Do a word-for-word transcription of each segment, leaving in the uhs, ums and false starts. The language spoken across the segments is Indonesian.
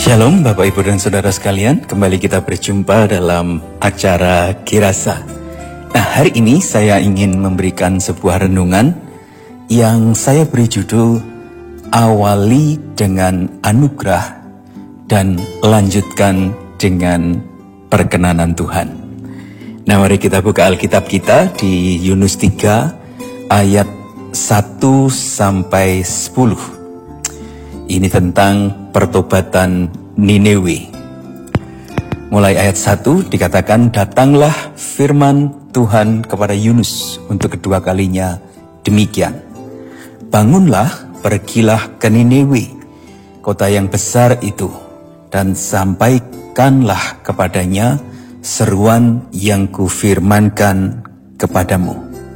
Shalom Bapak Ibu dan Saudara sekalian, kembali kita berjumpa dalam acara Kirasa. Nah, hari ini saya ingin memberikan sebuah renungan yang saya beri judul Awali dengan Anugerah dan Lanjutkan dengan Perkenanan Tuhan. Nah, mari kita buka Alkitab kita di Yunus tiga ayat satu sampai sepuluh. Ini tentang pertobatan Niniwe. Mulai ayat satu dikatakan, datanglah firman Tuhan kepada Yunus untuk kedua kalinya demikian. Bangunlah, pergilah ke Niniwe, kota yang besar itu, dan sampaikanlah kepadanya seruan yang kufirmankan kepadamu.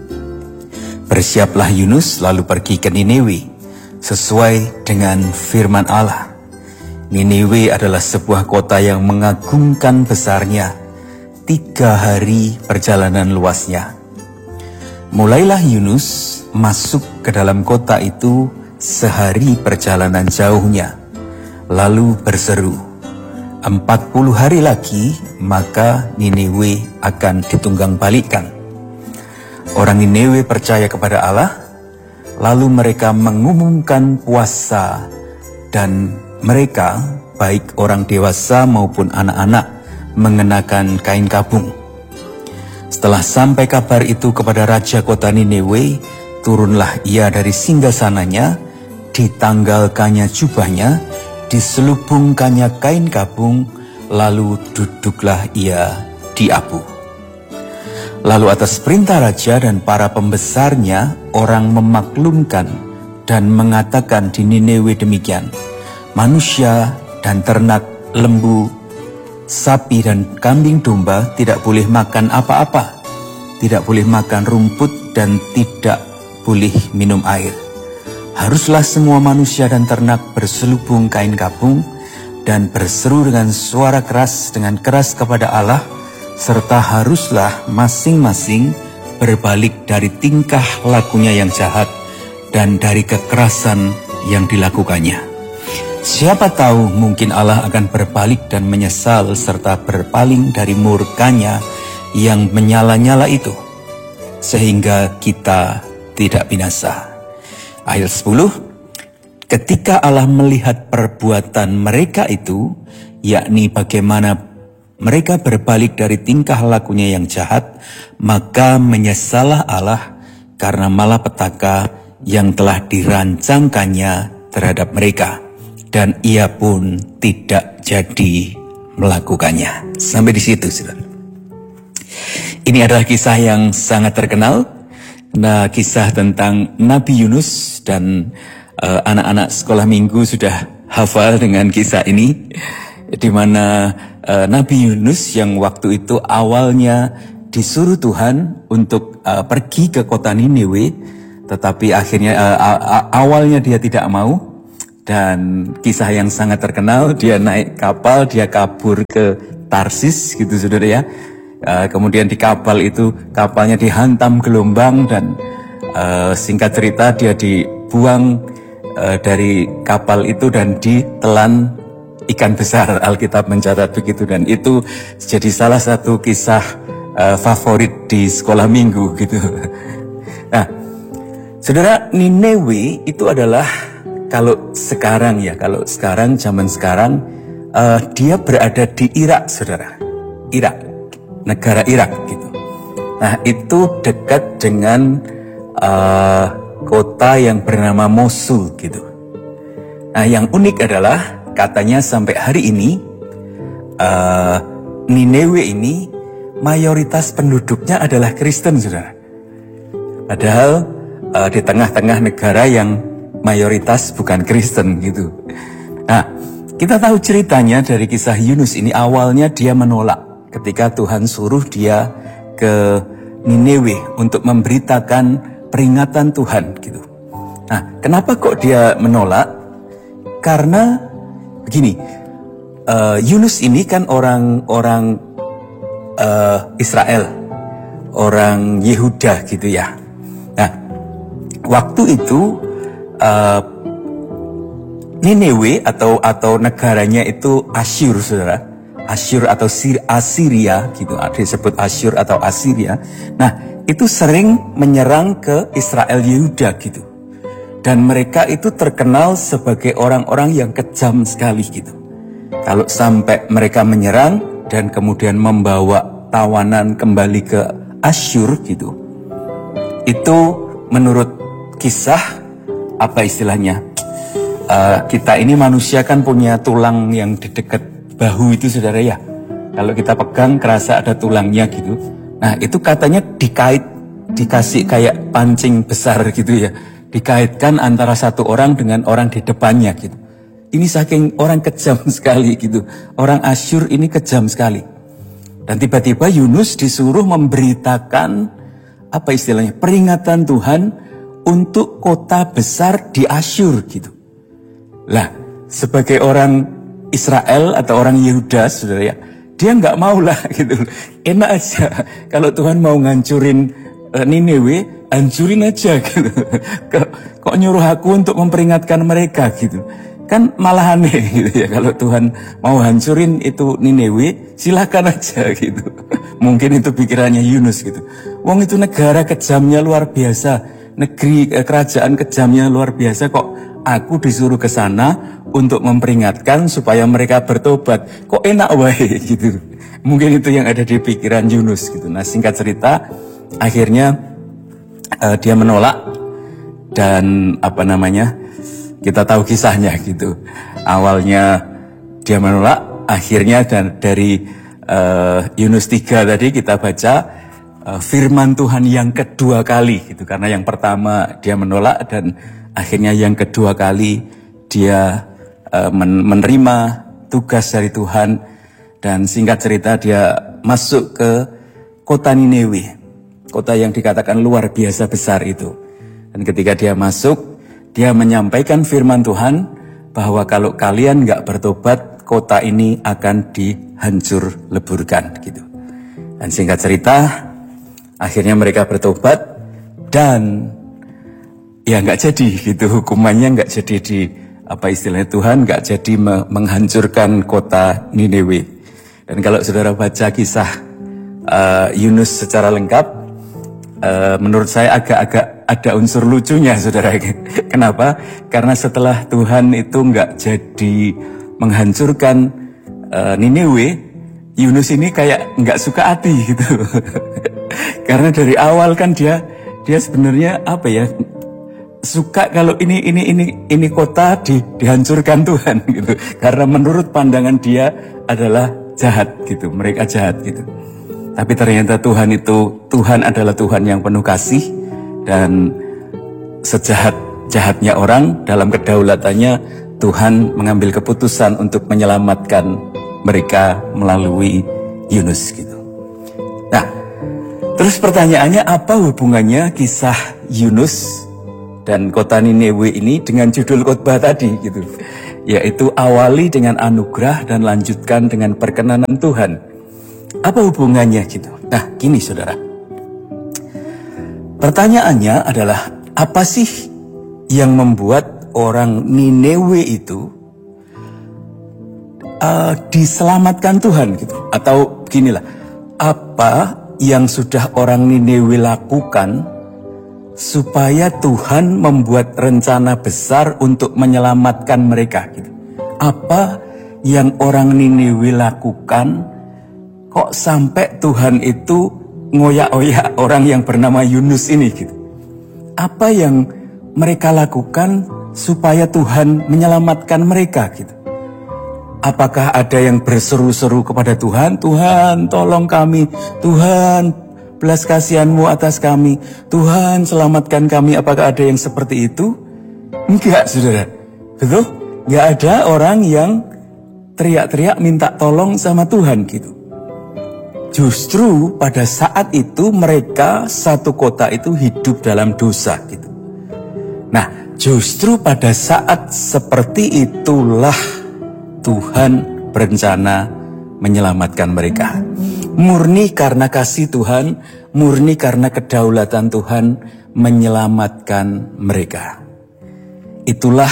Bersiaplah Yunus lalu pergi ke Niniwe, sesuai dengan firman Allah. Niniwe adalah sebuah kota yang mengagumkan besarnya, tiga hari perjalanan luasnya. Mulailah Yunus masuk ke dalam kota itu sehari perjalanan jauhnya, lalu berseru, empat puluh hari lagi maka Niniwe akan ditunggang balikkan. Orang Niniwe percaya kepada Allah, lalu mereka mengumumkan puasa dan mereka, baik orang dewasa maupun anak-anak, mengenakan kain kabung. Setelah sampai kabar itu kepada raja kota Niniwe, turunlah ia dari singgasananya, ditanggalkannya jubahnya, diselubungkannya kain kabung, lalu duduklah ia di abu. Lalu atas perintah raja dan para pembesarnya, orang memaklumkan dan mengatakan di Niniwe demikian, manusia dan ternak, lembu, sapi dan kambing domba tidak boleh makan apa-apa, tidak boleh makan rumput dan tidak boleh minum air. Haruslah semua manusia dan ternak berselubung kain kabung dan berseru dengan suara keras dengan keras kepada Allah, serta haruslah masing-masing berbalik dari tingkah lakunya yang jahat dan dari kekerasan yang dilakukannya. Siapa tahu mungkin Allah akan berbalik dan menyesal serta berpaling dari murkanya yang menyala-nyala itu, sehingga kita tidak binasa. Ayat sepuluh, ketika Allah melihat perbuatan mereka itu, yakni bagaimana mereka berbalik dari tingkah lakunya yang jahat, maka menyesallah Allah karena malapetaka yang telah dirancangkannya terhadap mereka, dan ia pun tidak jadi melakukannya. Sampai di situ, saudara. Ini adalah kisah yang sangat terkenal, nah, kisah tentang Nabi Yunus, dan uh, anak-anak sekolah minggu sudah hafal dengan kisah ini, di mana uh, Nabi Yunus yang waktu itu awalnya disuruh Tuhan untuk uh, pergi ke kota Niniwe, tetapi akhirnya uh, awalnya dia tidak mau, dan kisah yang sangat terkenal, dia naik kapal, dia kabur ke Tarsis gitu saudara ya. Uh, kemudian di kapal itu, kapalnya dihantam gelombang, dan uh, singkat cerita dia dibuang uh, dari kapal itu dan ditelan ikan besar. Alkitab mencatat begitu, dan itu jadi salah satu kisah uh, favorit di sekolah minggu gitu. Nah, saudara, Niniwe itu adalah, kalau sekarang ya, kalau sekarang zaman sekarang uh, dia berada di Irak, saudara. Irak, negara Irak gitu. Nah, itu dekat dengan uh, kota yang bernama Mosul gitu. Nah, yang unik adalah katanya sampai hari ini uh, Niniwe ini mayoritas penduduknya adalah Kristen, saudara. Padahal uh, di tengah-tengah negara yang mayoritas bukan Kristen gitu. Nah, kita tahu ceritanya dari kisah Yunus ini. Awalnya dia menolak ketika Tuhan suruh dia ke Niniwe untuk memberitakan peringatan Tuhan gitu. Nah, kenapa kok dia menolak? Karena begini, uh, Yunus ini kan orang-orang uh, Israel, orang Yehuda gitu ya. Nah, waktu itu uh, Niniwe atau atau negaranya itu Asyur, saudara. Asyur atau Sir, Asiria gitu, disebut Asyur atau Asiria. Nah, itu sering menyerang ke Israel Yehuda gitu. Dan mereka itu terkenal sebagai orang-orang yang kejam sekali gitu. Kalau sampai mereka menyerang dan kemudian membawa tawanan kembali ke Asyur gitu, itu menurut kisah, apa istilahnya, uh, kita ini manusia kan punya tulang yang di dekat bahu itu, saudara ya. Kalau kita pegang kerasa ada tulangnya gitu. Nah, itu katanya dikait, dikasih kayak pancing besar gitu ya, dikaitkan antara satu orang dengan orang di depannya gitu. Ini saking orang kejam sekali gitu. Orang Asyur ini kejam sekali. Dan tiba-tiba Yunus disuruh memberitakan, apa istilahnya, peringatan Tuhan untuk kota besar di Asyur gitu. Lah, sebagai orang Israel atau orang Yehuda, saudara ya, dia nggak mau lah gitu. Enak aja kalau Tuhan mau ngancurin uh, Niniwe, hancurin aja gitu. Kok, kok nyuruh aku untuk memperingatkan mereka gitu. Kan malah aneh gitu ya, kalau Tuhan mau hancurin itu Niniwe, silakan aja gitu. Mungkin itu pikirannya Yunus gitu. Wong itu negara kejamnya luar biasa, negeri eh, kerajaan kejamnya luar biasa, kok aku disuruh ke sana untuk memperingatkan supaya mereka bertobat. Kok enak wae gitu. Mungkin itu yang ada di pikiran Yunus gitu. Nah, singkat cerita, akhirnya uh, dia menolak dan apa namanya? Kita tahu kisahnya gitu. Awalnya dia menolak, akhirnya dan dari uh, Yunus tiga tadi kita baca uh, firman Tuhan yang kedua kali gitu. Karena yang pertama dia menolak dan akhirnya yang kedua kali dia uh, men menerima tugas dari Tuhan, dan singkat cerita dia masuk ke kota Niniwe, kota yang dikatakan luar biasa besar itu. Dan ketika dia masuk, dia menyampaikan firman Tuhan bahwa kalau kalian nggak bertobat, kota ini akan dihancur leburkan gitu. Dan singkat cerita, akhirnya mereka bertobat dan ya nggak jadi gitu, hukumannya nggak jadi di apa istilahnya, Tuhan nggak jadi me menghancurkan kota Niniwe. Dan kalau saudara baca kisah uh, Yunus secara lengkap, uh, menurut saya agak-agak ada unsur lucunya, saudara. Kenapa? Karena setelah Tuhan itu nggak jadi menghancurkan uh, Niniwe, Yunus ini kayak nggak suka hati gitu. Karena dari awal kan dia dia sebenarnya apa ya, suka kalau ini ini ini ini kota di, dihancurkan Tuhan gitu. Karena menurut pandangan dia adalah jahat gitu, mereka jahat gitu. Tapi ternyata Tuhan itu, Tuhan adalah Tuhan yang penuh kasih. Dan sejahat-jahatnya orang, dalam kedaulatannya Tuhan mengambil keputusan untuk menyelamatkan mereka melalui Yunus gitu. Nah, terus pertanyaannya, apa hubungannya kisah Yunus dan kota Niniwe ini dengan judul khotbah tadi gitu? Yaitu awali dengan anugerah dan lanjutkan dengan perkenanan Tuhan. Apa hubungannya gitu? Nah, gini saudara. Pertanyaannya adalah, apa sih yang membuat orang Niniwe itu uh, diselamatkan Tuhan gitu? Atau beginilah, apa yang sudah orang Niniwe lakukan supaya Tuhan membuat rencana besar untuk menyelamatkan mereka gitu? Apa yang orang Niniwe lakukan kok sampai Tuhan itu ngoyak-oyak orang yang bernama Yunus ini gitu? Apa yang mereka lakukan supaya Tuhan menyelamatkan mereka gitu? Apakah ada yang berseru-seru kepada Tuhan, Tuhan tolong kami, Tuhan belas kasihan-Mu atas kami, Tuhan selamatkan kami? Apakah ada yang seperti itu? Enggak, saudara. Betul? Enggak ada orang yang teriak-teriak minta tolong sama Tuhan gitu. Justru pada saat itu mereka satu kota itu hidup dalam dosa gitu. Nah, justru pada saat seperti itulah Tuhan berencana menyelamatkan mereka. Murni karena kasih Tuhan, murni karena kedaulatan Tuhan menyelamatkan mereka. Itulah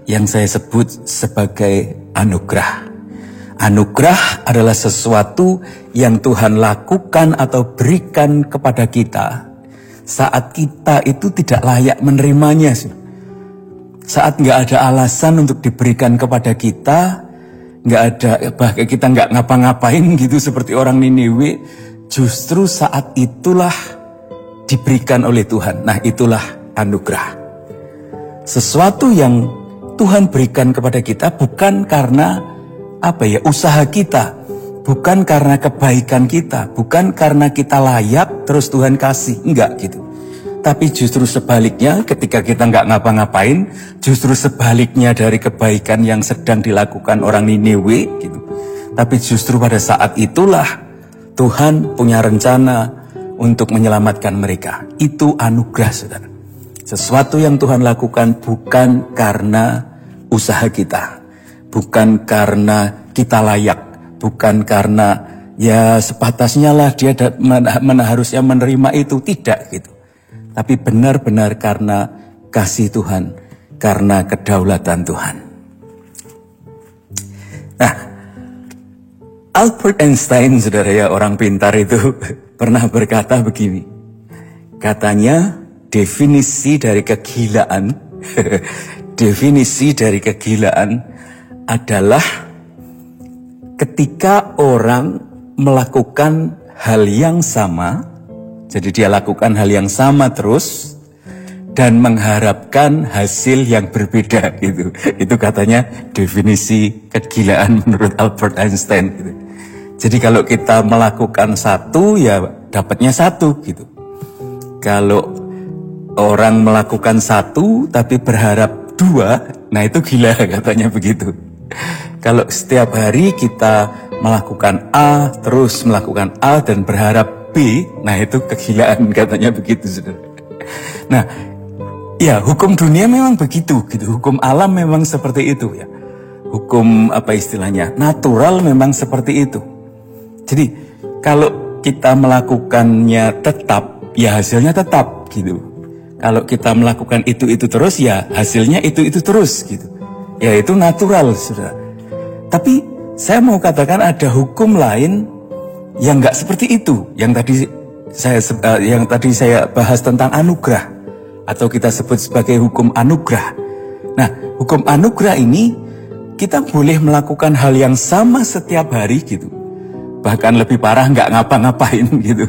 yang saya sebut sebagai anugerah. Anugerah adalah sesuatu yang Tuhan lakukan atau berikan kepada kita saat kita itu tidak layak menerimanya. Saat nggak ada alasan untuk diberikan kepada kita, nggak ada, bahkan kita nggak ngapa-ngapain gitu seperti orang Niniwe, justru saat itulah diberikan oleh Tuhan. Nah, itulah anugerah. Sesuatu yang Tuhan berikan kepada kita bukan karena apa ya, usaha kita, bukan karena kebaikan kita, bukan karena kita layak terus Tuhan kasih, enggak gitu. Tapi justru sebaliknya, ketika kita nggak ngapa-ngapain, justru sebaliknya dari kebaikan yang sedang dilakukan orang Niniwe gitu. Tapi justru pada saat itulah Tuhan punya rencana untuk menyelamatkan mereka. Itu anugerah, saudara. Sesuatu yang Tuhan lakukan bukan karena usaha kita, bukan karena kita layak, bukan karena ya sepatasnya lah dia mana harusnya menerima itu, tidak gitu. Tapi benar-benar karena kasih Tuhan, karena kedaulatan Tuhan. Nah, Albert Einstein, saudara ya, orang pintar itu pernah berkata begini. Katanya definisi dari kegilaan, definisi dari kegilaan adalah ketika orang melakukan hal yang sama. Jadi dia lakukan hal yang sama terus dan mengharapkan hasil yang berbeda gitu. Itu katanya definisi kegilaan menurut Albert Einstein gitu. Jadi kalau kita melakukan satu ya dapatnya satu gitu. Kalau orang melakukan satu tapi berharap dua, nah itu gila katanya begitu. Kalau setiap hari kita melakukan A terus melakukan A dan berharap B, nah itu kegilaan katanya begitu, saudara. Nah, ya hukum dunia memang begitu, gitu. Hukum alam memang seperti itu ya. Hukum apa istilahnya? Natural memang seperti itu. Jadi kalau kita melakukannya tetap, ya hasilnya tetap gitu. Kalau kita melakukan itu itu terus, ya hasilnya itu itu terus gitu. Ya itu natural, saudara. Tapi saya mau katakan ada hukum lain yang nggak seperti itu, yang tadi saya uh, yang tadi saya bahas tentang anugerah atau kita sebut sebagai hukum anugerah. Nah, hukum anugerah ini kita boleh melakukan hal yang sama setiap hari gitu, bahkan lebih parah nggak ngapa-ngapain gitu.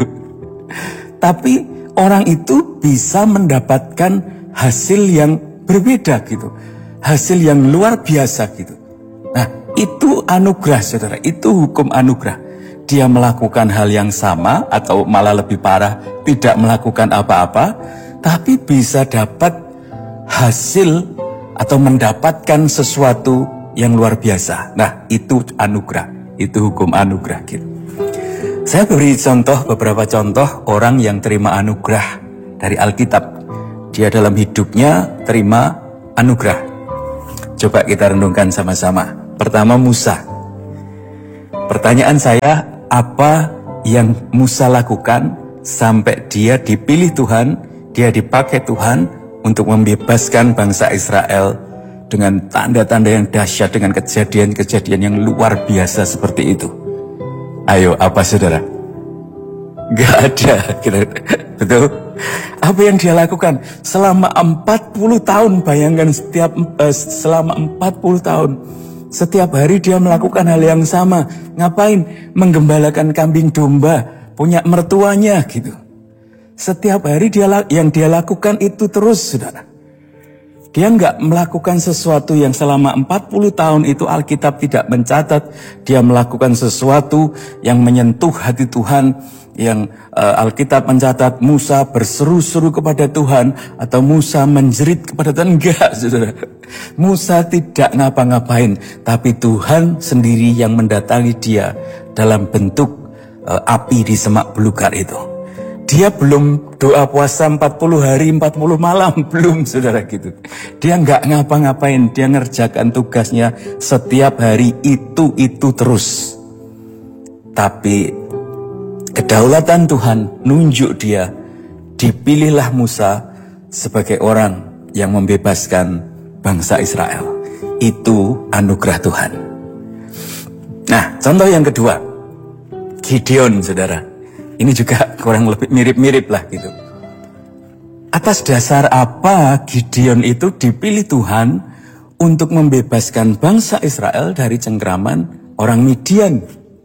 Tapi orang itu bisa mendapatkan hasil yang berbeda gitu, hasil yang luar biasa gitu. Nah, itu anugerah, saudara. Itu hukum anugerah. Dia melakukan hal yang sama atau malah lebih parah, tidak melakukan apa-apa, tapi bisa dapat hasil atau mendapatkan sesuatu yang luar biasa. Nah, itu anugerah, itu hukum anugerah gitu. Saya beri contoh, beberapa contoh orang yang terima anugerah dari Alkitab. Dia dalam hidupnya terima anugerah. Coba kita renungkan sama-sama. Pertama, Musa. Pertanyaan saya, apa yang Musa lakukan sampai dia dipilih Tuhan, dia dipakai Tuhan untuk membebaskan bangsa Israel dengan tanda-tanda yang dahsyat, dengan kejadian-kejadian yang luar biasa seperti itu? Ayo, apa saudara? Gak ada, betul? Apa yang dia lakukan selama empat puluh tahun? Bayangkan setiap uh, selama empat puluh tahun. Setiap hari dia melakukan hal yang sama. Ngapain? Menggembalakan kambing domba, punya mertuanya gitu. Setiap hari dia yang dia lakukan itu terus, saudara. Dia nggak melakukan sesuatu yang selama empat puluh tahun itu Alkitab tidak mencatat. Dia melakukan sesuatu yang menyentuh hati Tuhan, yang uh, Alkitab mencatat Musa berseru-seru kepada Tuhan atau Musa menjerit kepada Tuhan. Enggak, saudara. Musa tidak ngapa-ngapain, tapi Tuhan sendiri yang mendatangi dia dalam bentuk uh, api di semak belukar itu. Dia belum doa puasa empat puluh hari, empat puluh malam, belum, saudara gitu. Dia nggak ngapa-ngapain, dia ngerjakan tugasnya setiap hari itu-itu terus. Tapi kedaulatan Tuhan nunjuk dia, dipilihlah Musa sebagai orang yang membebaskan bangsa Israel. itu anugerah Tuhan. Nah, contoh yang kedua, Gideon, saudara. Ini juga kurang lebih mirip-mirip lah gitu. Atas dasar apa Gideon itu dipilih Tuhan untuk membebaskan bangsa Israel dari cengkraman orang Midian?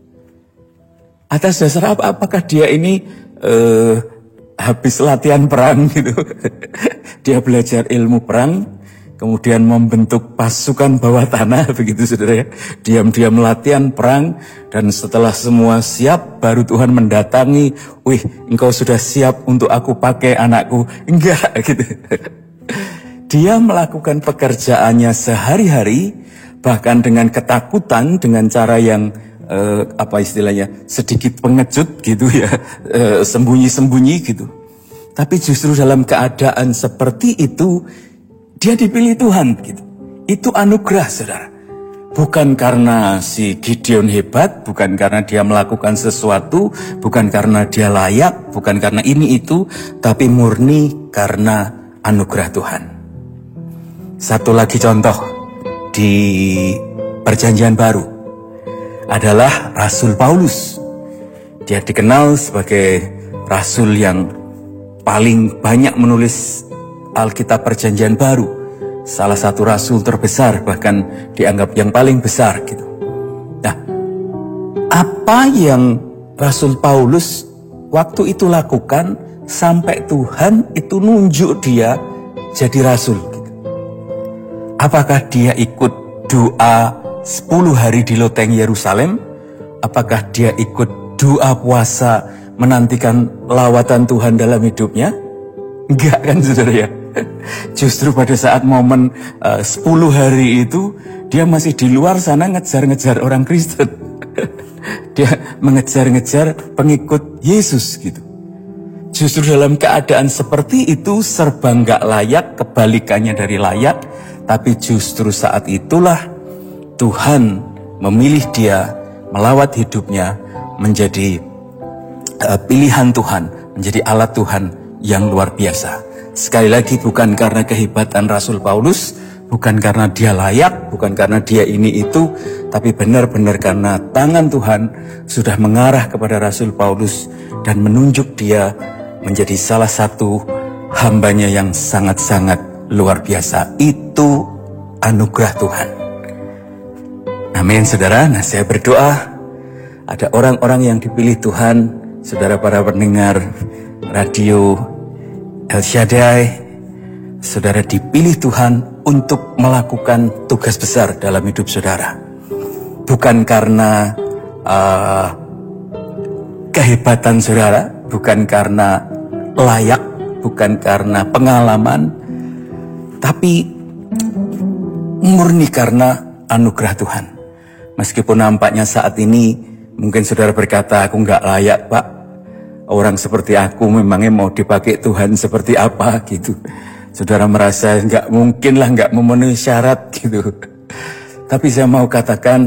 Atas dasar apa? Apakah dia ini uh, habis latihan perang gitu? Dia belajar ilmu perang, kemudian membentuk pasukan bawah tanah, begitu saudara ya. Diam-diam latihan perang, dan setelah semua siap, baru Tuhan mendatangi, wih, engkau sudah siap untuk aku pakai anakku. Enggak, gitu. Dia melakukan pekerjaannya sehari-hari, bahkan dengan ketakutan, dengan cara yang, eh, apa istilahnya, sedikit pengejut gitu ya, eh, sembunyi-sembunyi gitu. Tapi justru dalam keadaan seperti itu, dia dipilih Tuhan gitu. Itu anugerah, saudara. Bukan karena si Gideon hebat, bukan karena dia melakukan sesuatu, bukan karena dia layak, bukan karena ini itu, tapi murni karena anugerah Tuhan. Satu lagi contoh di Perjanjian Baru adalah Rasul Paulus. Dia dikenal sebagai rasul yang paling banyak menulis Alkitab Perjanjian Baru, salah satu rasul terbesar, bahkan dianggap yang paling besar gitu. Nah, apa yang Rasul Paulus waktu itu lakukan sampai Tuhan itu nunjuk dia jadi rasul gitu? Apakah dia ikut doa sepuluh hari di loteng Yerusalem? Apakah dia ikut doa puasa menantikan lawatan Tuhan dalam hidupnya? Enggak kan, saudara ya? Justru pada saat momen uh, sepuluh hari itu, dia masih di luar sana ngejar-ngejar orang Kristen. Dia mengejar-ngejar pengikut Yesus gitu. Justru dalam keadaan seperti itu, serba nggak layak, kebalikannya dari layak. Tapi justru saat itulah Tuhan memilih dia, melawat hidupnya, menjadi uh, pilihan Tuhan, menjadi alat Tuhan yang luar biasa. Sekali lagi, bukan karena kehebatan Rasul Paulus, bukan karena dia layak, bukan karena dia ini itu, tapi benar-benar karena tangan Tuhan sudah mengarah kepada Rasul Paulus dan menunjuk dia menjadi salah satu hambanya yang sangat-sangat luar biasa. Itu anugerah Tuhan. Amin, saudara. Nah, saya berdoa ada orang-orang yang dipilih Tuhan, saudara para pendengar radio El Shaddai, saudara dipilih Tuhan untuk melakukan tugas besar dalam hidup saudara. Bukan karena uh, kehebatan saudara, bukan karena layak, bukan karena pengalaman, tapi murni karena anugerah Tuhan. Meskipun nampaknya saat ini mungkin saudara berkata, aku nggak layak, Pak. Orang seperti aku memangnya mau dipakai Tuhan seperti apa gitu. Saudara merasa nggak mungkin lah, nggak memenuhi syarat gitu. Tapi saya mau katakan,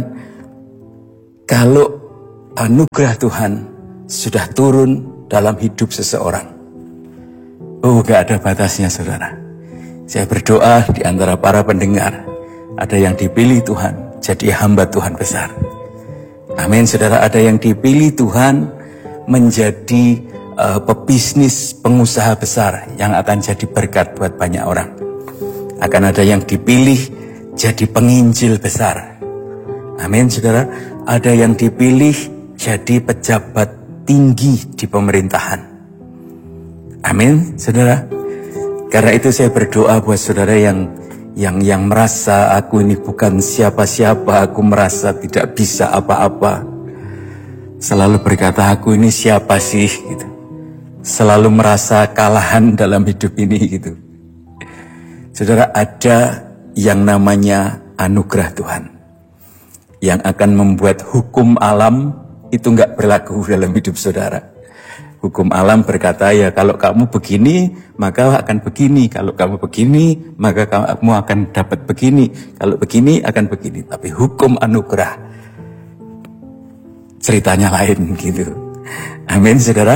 kalau anugerah Tuhan sudah turun dalam hidup seseorang, oh nggak ada batasnya, saudara. Saya berdoa di antara para pendengar, ada yang dipilih Tuhan jadi hamba Tuhan besar. Amin, saudara. Ada yang dipilih Tuhan menjadi uh, pebisnis, pengusaha besar yang akan jadi berkat buat banyak orang. Akan ada yang dipilih jadi penginjil besar. Amin, saudara. Ada yang dipilih jadi pejabat tinggi di pemerintahan. Amin, saudara. Karena itu saya berdoa buat saudara yang yang yang merasa aku ini bukan siapa-siapa, aku merasa tidak bisa apa-apa. Selalu berkata, aku ini siapa sih gitu. Selalu merasa kalahan dalam hidup ini gitu. Saudara, ada yang namanya anugerah Tuhan yang akan membuat hukum alam itu nggak berlaku dalam hidup saudara. Hukum alam berkata, ya kalau kamu begini maka akan begini, kalau kamu begini maka kamu akan dapat begini, kalau begini akan begini. Tapi hukum anugerah ceritanya lain gitu. Amin, saudara.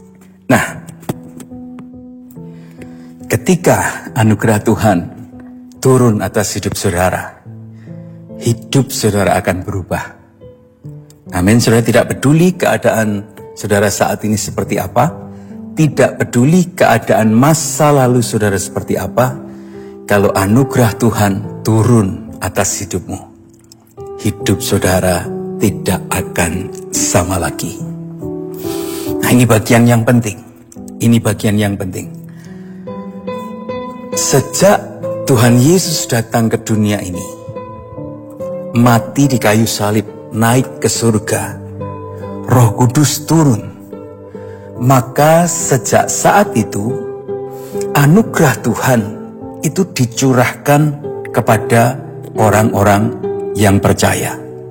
Nah, ketika anugerah Tuhan turun atas hidup saudara, hidup saudara akan berubah. Amin. Saudara, tidak peduli keadaan saudara saat ini seperti apa, tidak peduli keadaan masa lalu saudara seperti apa, kalau anugerah Tuhan turun atas hidupmu, hidup saudara tidak akan sama lagi. Nah, ini bagian yang penting. Ini bagian yang penting. Sejak Tuhan Yesus datang ke dunia ini, mati di kayu salib, naik ke surga, Roh Kudus turun, maka sejak saat itu anugerah Tuhan itu dicurahkan kepada orang-orang yang percaya.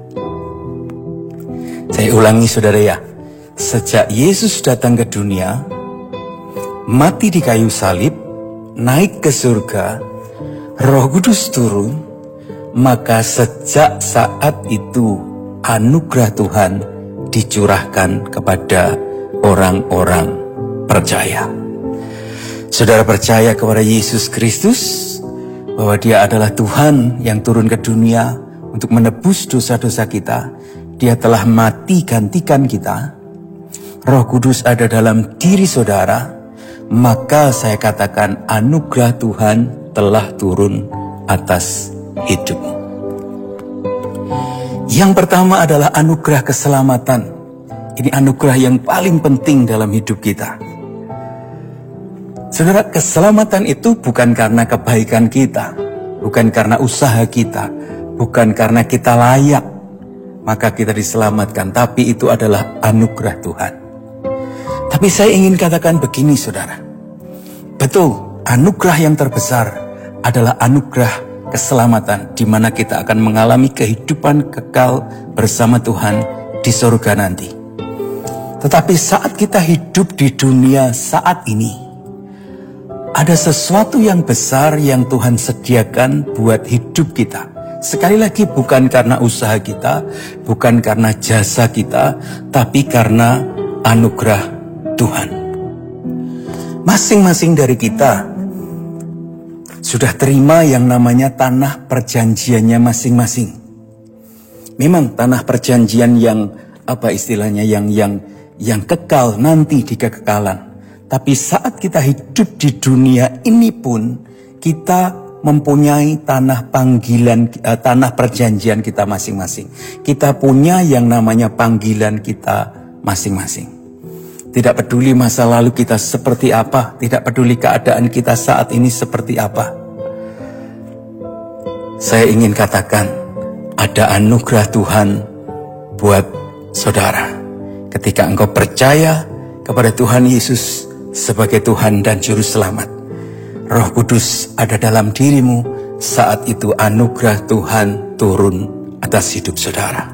Saya ulangi saudara ya, sejak Yesus datang ke dunia, mati di kayu salib, naik ke surga, Roh Kudus turun, maka sejak saat itu anugerah Tuhan dicurahkan kepada orang-orang percaya. Saudara percaya kepada Yesus Kristus, bahwa Dia adalah Tuhan yang turun ke dunia untuk menebus dosa-dosa kita. Dia telah mati gantikan kita. Roh Kudus ada dalam diri saudara, maka saya katakan anugerah Tuhan telah turun atas hidupmu. Yang pertama adalah anugerah keselamatan. Ini anugerah yang paling penting dalam hidup kita. Saudara, keselamatan itu bukan karena kebaikan kita, bukan karena usaha kita, bukan karena kita layak, maka kita diselamatkan, tapi itu adalah anugerah Tuhan. Tapi saya ingin katakan begini saudara, betul, anugerah yang terbesar adalah anugerah keselamatan, di mana kita akan mengalami kehidupan kekal bersama Tuhan di surga nanti. Tetapi saat kita hidup di dunia saat ini, ada sesuatu yang besar yang Tuhan sediakan buat hidup kita. Sekali lagi, bukan karena usaha kita, bukan karena jasa kita, tapi karena anugerah Tuhan. Masing-masing dari kita sudah terima yang namanya tanah perjanjiannya masing-masing. Memang tanah perjanjian yang apa istilahnya yang yang yang kekal nanti di kekekalan. Tapi saat kita hidup di dunia ini pun kita mempunyai tanah panggilan, uh, tanah perjanjian kita masing-masing. Kita punya yang namanya panggilan kita masing-masing. Tidak peduli masa lalu kita seperti apa, tidak peduli keadaan kita saat ini seperti apa. Saya ingin katakan, ada anugerah Tuhan buat saudara. Ketika engkau percaya kepada Tuhan Yesus sebagai Tuhan dan Juru Selamat, Roh Kudus ada dalam dirimu, saat itu anugerah Tuhan turun atas hidup saudara.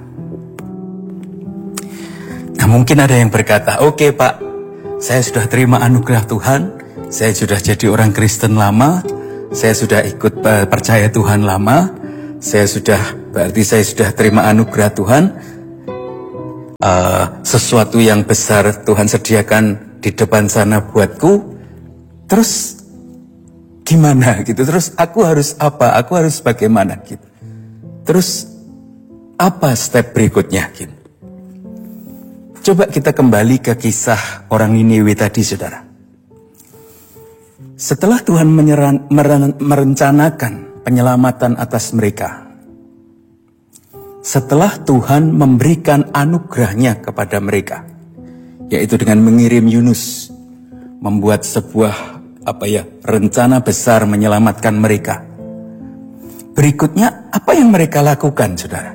Nah, mungkin ada yang berkata, oke okay, Pak, saya sudah terima anugerah Tuhan, saya sudah jadi orang Kristen lama, saya sudah ikut percaya Tuhan lama, saya sudah, berarti saya sudah terima anugerah Tuhan, uh, sesuatu yang besar Tuhan sediakan di depan sana buatku, terus gimana gitu, terus aku harus apa, aku harus bagaimana gitu, terus apa step berikutnya gitu. Coba kita kembali ke kisah orang Niniwe tadi saudara. Setelah Tuhan menyeran, meren, merencanakan penyelamatan atas mereka, setelah Tuhan memberikan anugerahnya kepada mereka, yaitu dengan mengirim Yunus, membuat sebuah apa ya, rencana besar menyelamatkan mereka. Berikutnya, apa yang mereka lakukan, saudara?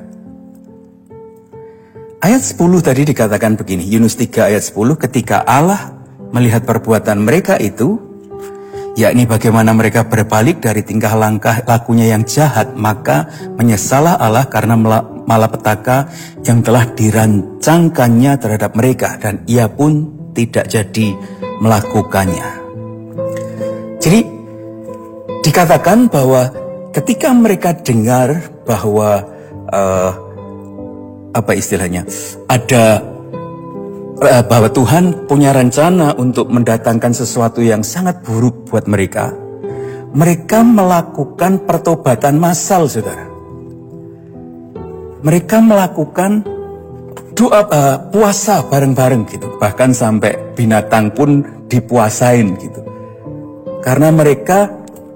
Ayat sepuluh tadi dikatakan begini, Yunus tiga ayat sepuluh, ketika Allah melihat perbuatan mereka itu, yakni bagaimana mereka berbalik dari tingkah langkah lakunya yang jahat, maka menyesalah Allah karena malapetaka yang telah dirancangkannya terhadap mereka, dan ia pun tidak jadi melakukannya. Jadi dikatakan bahwa ketika mereka dengar bahwa uh, apa istilahnya, ada uh, bahwa Tuhan punya rencana untuk mendatangkan sesuatu yang sangat buruk buat mereka, mereka melakukan pertobatan massal, saudara. Mereka melakukan doa uh, puasa bareng-bareng gitu, bahkan sampai binatang pun dipuasain gitu. Karena mereka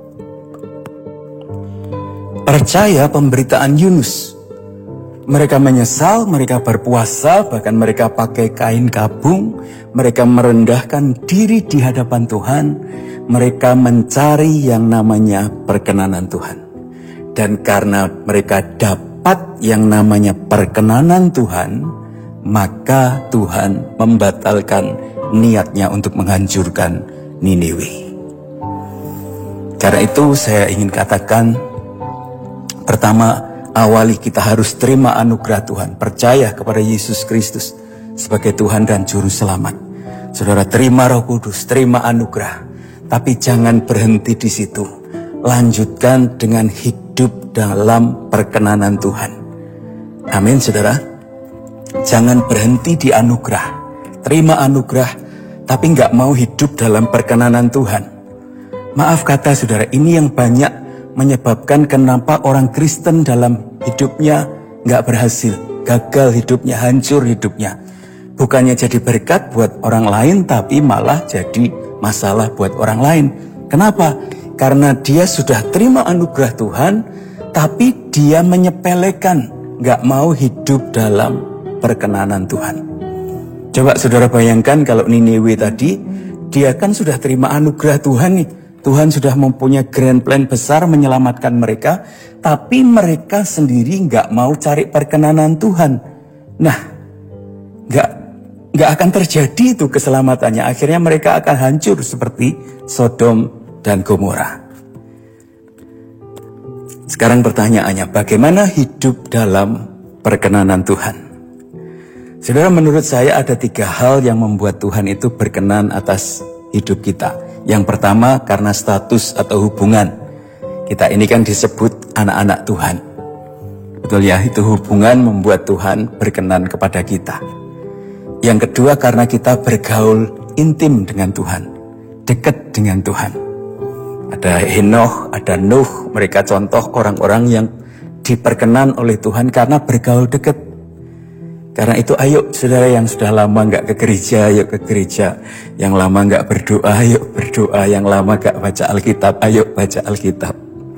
percaya pemberitaan Yunus. Mereka menyesal, mereka berpuasa, bahkan mereka pakai kain kabung, mereka merendahkan diri di hadapan Tuhan, mereka mencari yang namanya perkenanan Tuhan. Dan karena mereka dapat yang namanya perkenanan Tuhan, maka Tuhan membatalkan niatnya untuk menghancurkan Niniwe. Karena itu saya ingin katakan, pertama, awali kita harus terima anugerah Tuhan, percaya kepada Yesus Kristus sebagai Tuhan dan Juru Selamat. Saudara, terima Roh Kudus, terima anugerah, tapi jangan berhenti di situ. Lanjutkan dengan hidup dalam perkenanan Tuhan. Amin, saudara. Jangan berhenti di anugerah. Terima anugerah, tapi nggak mau hidup dalam perkenanan Tuhan. Maaf kata saudara, ini yang banyak menyebabkan kenapa orang Kristen dalam hidupnya nggak berhasil, gagal hidupnya, hancur hidupnya. Bukannya jadi berkat buat orang lain, tapi malah jadi masalah buat orang lain. Kenapa? Karena dia sudah terima anugerah Tuhan, tapi dia menyepelekan, nggak mau hidup dalam perkenanan Tuhan. Coba saudara bayangkan kalau Niniwe tadi, dia kan sudah terima anugerah Tuhan nih. Tuhan sudah mempunyai grand plan besar menyelamatkan mereka, tapi mereka sendiri nggak mau cari perkenanan Tuhan. Nah, nggak nggak akan terjadi itu keselamatannya. Akhirnya mereka akan hancur seperti Sodom dan Gomora. Sekarang pertanyaannya, bagaimana hidup dalam perkenanan Tuhan? Saudara, menurut saya ada tiga hal yang membuat Tuhan itu berkenan atas hidup kita. Yang pertama, karena status atau hubungan. Kita ini kan disebut anak-anak Tuhan. Betul ya, itu hubungan membuat Tuhan berkenan kepada kita. Yang kedua, karena kita bergaul intim dengan Tuhan, dekat dengan Tuhan. Ada Henoch, ada Nuh, mereka contoh orang-orang yang diperkenan oleh Tuhan karena bergaul dekat. Karena itu ayo saudara yang sudah lama nggak ke gereja, ayo ke gereja. Yang lama nggak berdoa, ayo berdoa. Yang lama nggak baca Alkitab, ayo baca Alkitab.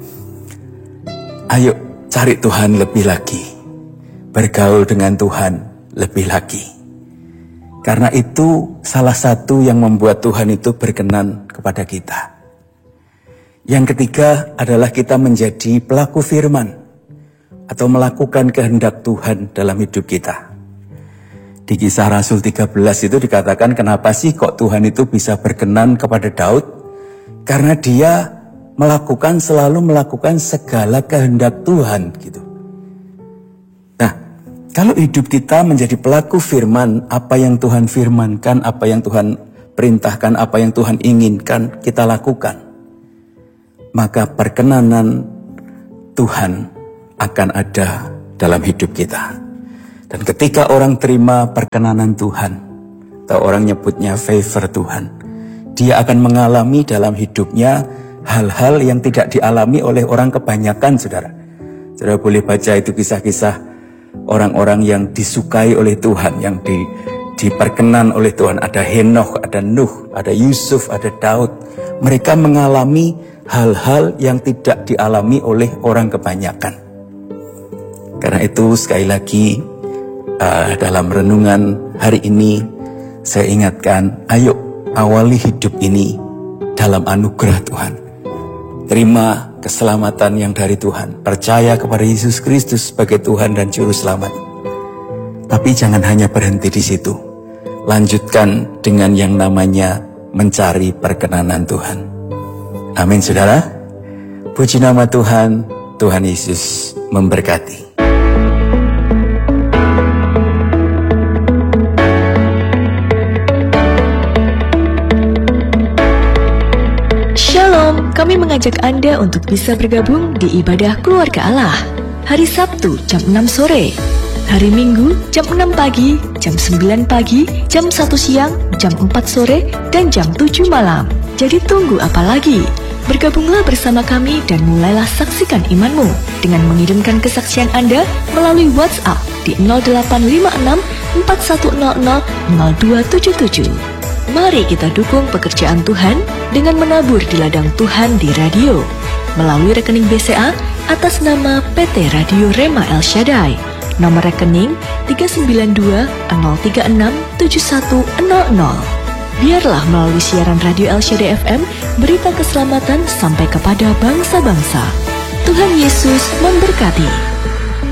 Ayo cari Tuhan lebih lagi. Bergaul dengan Tuhan lebih lagi. Karena itu salah satu yang membuat Tuhan itu berkenan kepada kita. Yang ketiga adalah kita menjadi pelaku firman atau melakukan kehendak Tuhan dalam hidup kita. Di Kisah Rasul tiga belas itu dikatakan kenapa sih kok Tuhan itu bisa berkenan kepada Daud? Karena dia melakukan, selalu melakukan segala kehendak Tuhan gitu. Nah, kalau hidup kita menjadi pelaku firman, apa yang Tuhan firmankan, apa yang Tuhan perintahkan, apa yang Tuhan inginkan kita lakukan, maka perkenanan Tuhan akan ada dalam hidup kita. Dan ketika orang terima perkenanan Tuhan, atau orang nyebutnya favor Tuhan, dia akan mengalami dalam hidupnya hal-hal yang tidak dialami oleh orang kebanyakan, saudara. Saudara boleh baca itu kisah-kisah orang-orang yang disukai oleh Tuhan, yang di, diperkenan oleh Tuhan. Ada Henoch, ada Nuh, ada Yusuf, ada Daud. Mereka mengalami hal-hal yang tidak dialami oleh orang kebanyakan. Karena itu sekali lagi, Uh, dalam renungan hari ini saya ingatkan, ayo awali hidup ini dalam anugerah Tuhan. Terima keselamatan yang dari Tuhan, percaya kepada Yesus Kristus sebagai Tuhan dan Juru Selamat. Tapi jangan hanya berhenti di situ. Lanjutkan dengan yang namanya mencari perkenanan Tuhan. Amin, saudara. Puji nama Tuhan. Tuhan Yesus memberkati. Kami mengajak Anda untuk bisa bergabung di ibadah keluarga Allah. Hari Sabtu jam enam sore, hari Minggu jam enam pagi, jam sembilan pagi, jam satu siang, jam empat sore, dan jam tujuh malam. Jadi tunggu apa lagi? Bergabunglah bersama kami dan mulailah saksikan imanmu dengan mengirimkan kesaksian Anda melalui WhatsApp di nol delapan lima enam empat satu nol nol nol dua tujuh tujuh. Mari kita dukung pekerjaan Tuhan dengan menabur di ladang Tuhan di radio melalui rekening B C A atas nama P T Radio Rema El Shaddai. Nomor rekening tiga sembilan dua nol tiga enam tujuh satu nol nol. Biarlah melalui siaran Radio El Shaddai F M berita keselamatan sampai kepada bangsa-bangsa. Tuhan Yesus memberkati.